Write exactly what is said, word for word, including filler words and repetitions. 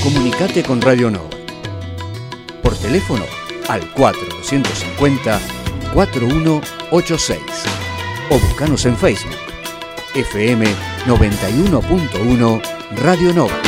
Comunicate con Radio Nova. Por teléfono al cuatro dos cinco cero, cuatro uno ocho seis o buscanos en Facebook. F M noventa y uno punto uno Radio Nova.